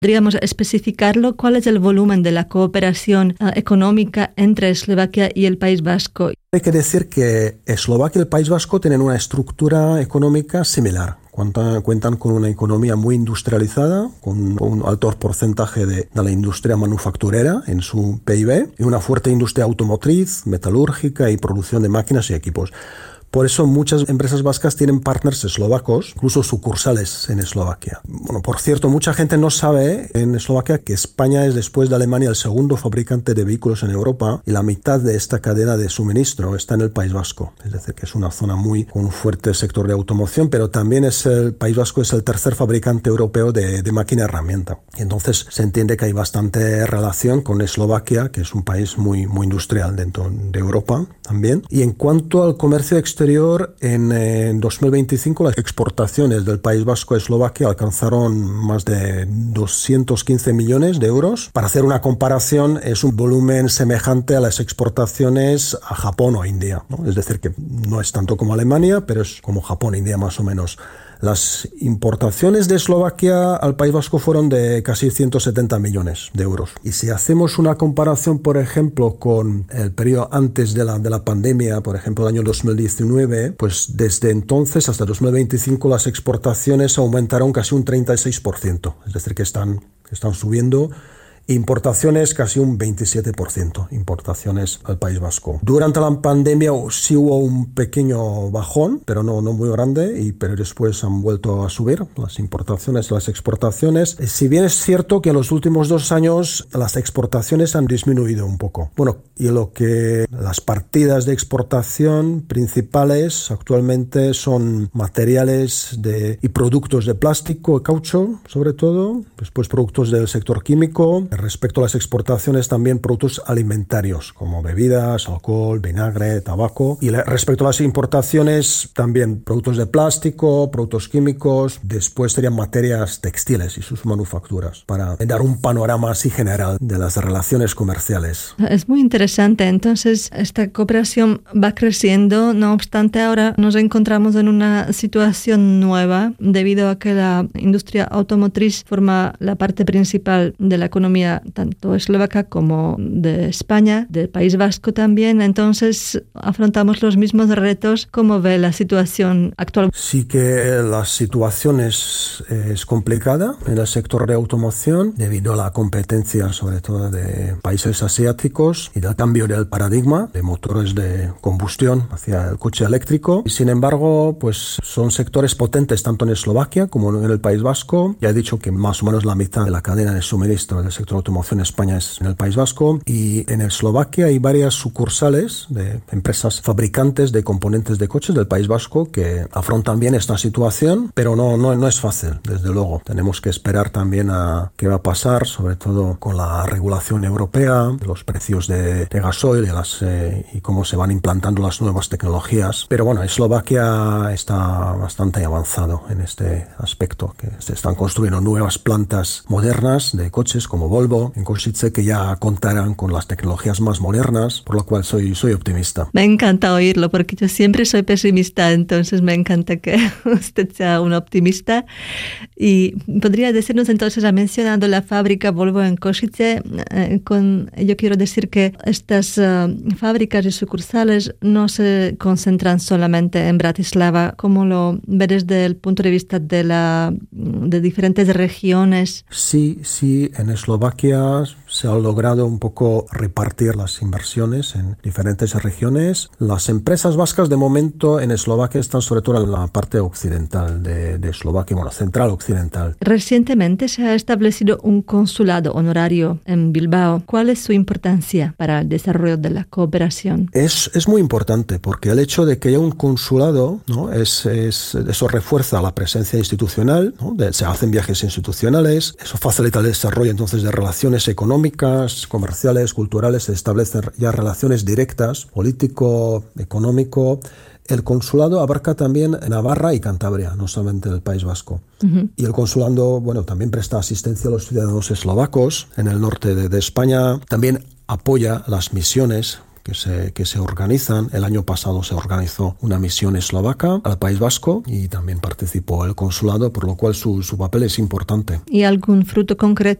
¿Podríamos especificarlo? ¿Cuál es el volumen de la cooperación económica entre Eslovaquia y el País Vasco? Hay que decir que Eslovaquia y el País Vasco tienen una estructura económica similar. Cuentan con una economía muy industrializada, con un alto porcentaje de la industria manufacturera en su PIB y una fuerte industria automotriz, metalúrgica y producción de máquinas y equipos. Por eso muchas empresas vascas tienen partners eslovacos, incluso sucursales en Eslovaquia. Bueno, por cierto, mucha gente no sabe en Eslovaquia que España es, después de Alemania, el segundo fabricante de vehículos en Europa y la mitad de esta cadena de suministro está en el País Vasco. Es decir, que es una zona con un fuerte sector de automoción, pero también el País Vasco es el tercer fabricante europeo de máquina herramienta. Y entonces se entiende que hay bastante relación con Eslovaquia, que es un país muy industrial dentro de Europa también. Y en cuanto al comercio exterior, en 2025 las exportaciones del País Vasco a Eslovaquia alcanzaron más de 215 millones de euros. Para hacer una comparación, es un volumen semejante a las exportaciones a Japón o India, ¿no? Es decir, que no es tanto como Alemania, pero es como Japón e India más o menos. Las importaciones de Eslovaquia al País Vasco fueron de casi 170 millones de euros. Y si hacemos una comparación, por ejemplo, con el periodo antes de la pandemia, por ejemplo, el año 2019, pues desde entonces hasta 2025 las exportaciones aumentaron casi un 36%. Es decir, que están subiendo. Importaciones casi un 27%, importaciones al País Vasco. Durante la pandemia sí hubo un pequeño bajón, pero no muy grande, pero después han vuelto a subir las importaciones y las exportaciones. Si bien es cierto que en los últimos 2 años las exportaciones han disminuido un poco. Bueno, y las partidas de exportación principales actualmente son materiales y productos de plástico y caucho, sobre todo, después productos del sector químico. Respecto a las exportaciones, también productos alimentarios como bebidas, alcohol, vinagre, tabaco. Y respecto a las importaciones, también productos de plástico, productos químicos. Después serían materias textiles y sus manufacturas, para dar un panorama así general de las relaciones comerciales. Es muy interesante. Entonces, esta cooperación va creciendo. No obstante, ahora nos encontramos en una situación nueva debido a que la industria automotriz forma la parte principal de la economía tanto eslovaca como de España, del País Vasco también. Entonces, afrontamos los mismos retos. ¿Cómo ve la situación actual? Sí que la situación es complicada en el sector de automoción debido a la competencia, sobre todo de países asiáticos, y del cambio del paradigma de motores de combustión hacia el coche eléctrico. Y sin embargo, pues son sectores potentes tanto en Eslovaquia como en el País Vasco. Ya he dicho que más o menos la mitad de la cadena de suministro del sector automoción en España es en el País Vasco, y en Eslovaquia hay varias sucursales de empresas fabricantes de componentes de coches del País Vasco que afrontan bien esta situación, pero no es fácil, desde luego. Tenemos que esperar también a qué va a pasar, sobre todo con la regulación europea, los precios de gasoil y cómo se van implantando las nuevas tecnologías. Pero bueno, Eslovaquia está bastante avanzado en este aspecto, que se están construyendo nuevas plantas modernas de coches como Volvo en Košice, que ya contarán con las tecnologías más modernas, por lo cual soy optimista. Me encanta oírlo, porque yo siempre soy pesimista, entonces me encanta que usted sea un optimista. Y podría decirnos entonces, ha mencionado la fábrica Volvo en Košice, yo quiero decir que estas fábricas y sucursales no se concentran solamente en Bratislava, como lo ve desde el punto de vista de diferentes regiones. Sí, en Eslovaquia se ha logrado un poco repartir las inversiones en diferentes regiones. Las empresas vascas de momento en Eslovaquia están sobre todo en la parte occidental de Eslovaquia, central occidental. Recientemente se ha establecido un consulado honorario en Bilbao. ¿Cuál es su importancia para el desarrollo de la cooperación? Es muy importante, porque el hecho de que haya un consulado, ¿no? Eso refuerza la presencia institucional, ¿no? Se hacen viajes institucionales, eso facilita el desarrollo entonces de relaciones económicas, comerciales, culturales, se establecen ya relaciones directas, político, económico. El consulado abarca también Navarra y Cantabria, no solamente el País Vasco. Uh-huh. Y el consulado, también presta asistencia a los ciudadanos eslovacos en el norte de España. También apoya las misiones que se organizan. El año pasado se organizó una misión eslovaca al País Vasco y también participó el consulado, por lo cual su papel es importante. ¿Y algún fruto concreto